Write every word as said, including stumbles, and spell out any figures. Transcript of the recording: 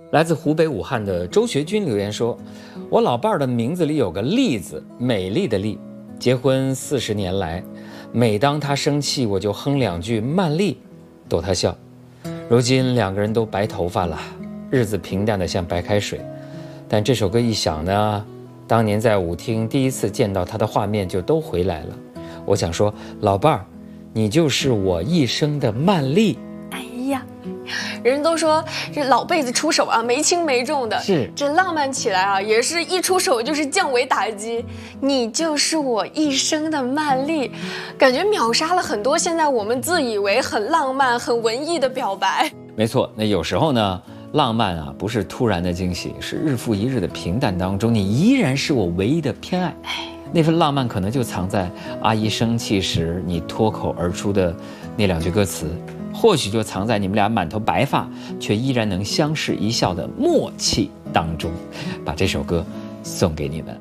来自湖北武汉的周学军留言说，我老伴儿的名字里有个丽字，美丽的丽，结婚四十年来，每当他生气我就哼两句慢丽逗他笑。如今两个人都白头发了，日子平淡的像白开水，但这首歌一响呢，当年在舞厅第一次见到他的画面就都回来了。我想说，老伴儿，你就是我一生的慢丽。 哎呀，人都说这老辈子出手啊，没轻没重的， 是这浪漫起来啊，也是一出手就是降维打击。你就是我一生的慢丽，感觉秒杀了很多现在我们自以为很浪漫、很文艺的表白。 没错，那有时候呢，浪漫啊，不是突然的惊喜，是日复一日的平淡当中，你依然是我唯一的偏爱。那份浪漫可能就藏在阿姨生气时你脱口而出的那两句歌词，或许就藏在你们俩满头白发却依然能相视一笑的默契当中。把这首歌送给你们。